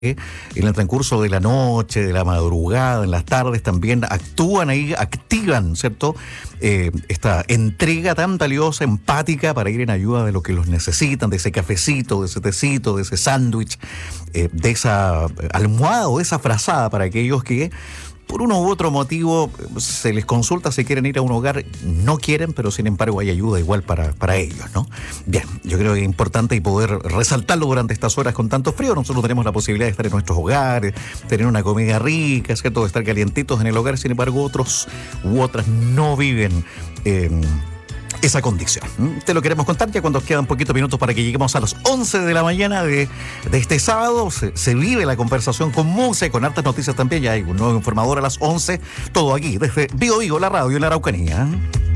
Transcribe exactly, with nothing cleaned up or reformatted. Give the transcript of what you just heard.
en el transcurso de la noche, de la madrugada, en las tardes también actúan ahí, activan, ¿cierto? Eh, esta entrega tan valiosa, empática para ir en ayuda de lo que los necesitan, de ese cafecito, de ese tecito, de ese sándwich, eh, de esa almohada o de esa frazada para aquellos que por uno u otro motivo se les consulta si quieren ir a un hogar, no quieren, pero sin embargo hay ayuda igual para, para ellos, ¿no? Bien, yo creo que es importante y poder resaltarlo durante estas horas con tanto frío. Nosotros tenemos la posibilidad de estar en nuestros hogares, tener una comida rica, ¿cierto? De estar calientitos en el hogar, sin embargo otros u otras no viven eh, esa condición. Te lo queremos contar ya cuando quedan poquitos minutos para que lleguemos a las once de la mañana de, de este sábado. Se, se vive la conversación con música y con hartas noticias también. Ya hay un nuevo informador a las once. Todo aquí, desde Vigo Vigo, la radio en la Araucanía.